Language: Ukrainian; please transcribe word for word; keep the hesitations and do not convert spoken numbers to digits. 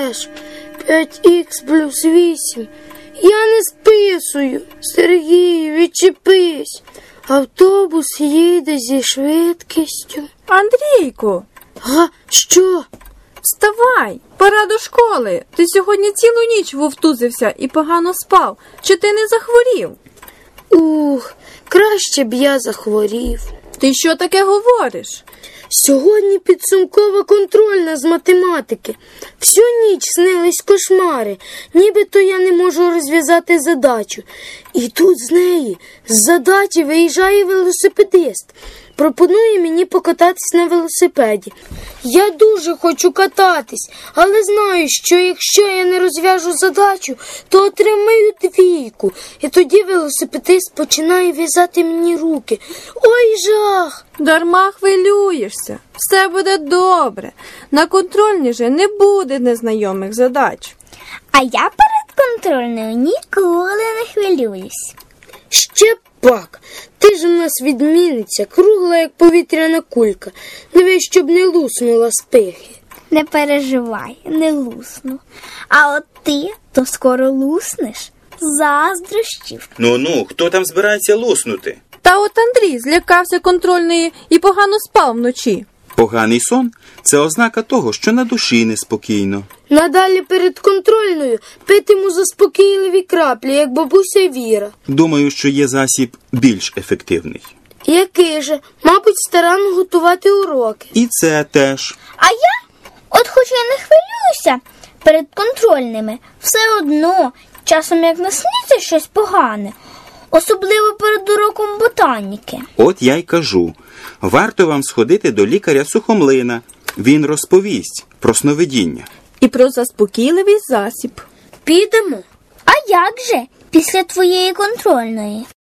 теж. п'ять ікс плюс вісім. Я не списую. Сергій, відчепись. Автобус їде зі швидкістю. Андрійку! А, що? Вставай! Пора до школи! Ти сьогодні цілу ніч вовтузився і погано спав. Чи ти не захворів? Ух, краще б я захворів. Ти що таке говориш? Сьогодні підсумкова контрольна з математики. Всю ніч снились кошмари, нібито я не можу розв'язати задачу. І тут з неї, з задачі, виїжджає велосипедист. Пропонує мені покататись на велосипеді. Я дуже хочу кататись, але знаю, що якщо я не розв'яжу задачу, то отримаю двійку. І тоді велосипедист починає в'язати мені руки. Ой, жах! Дарма хвилюєшся. Все буде добре. На контрольні же не буде незнайомих задач. А я перед контрольною ніколи не хвилююсь. Ще пак, ти ж у нас відмінниця, кругла, як повітряна кулька. Дивись, щоб не луснула з пихи. Не переживай, не лусну. А от ти то скоро луснеш. Заздрощів. Ну-ну, хто там збирається луснути? Та от Андрій злякався контрольної і погано спав вночі. Поганий сон – це ознака того, що на душі неспокійно. Надалі перед контрольною питиму заспокійливі краплі, як бабуся Віра. Думаю, що є засіб більш ефективний. Який же? Мабуть, старанно готувати уроки. І це теж. А я, от хоч я не хвилююся перед контрольними, все одно, часом як насниться щось погане, особливо перед уроком ботаніки. От я й кажу, варто вам сходити до лікаря-сухомлина. Він розповість про сновидіння. І про заспокійливий засіб. Підемо? А як же після твоєї контрольної?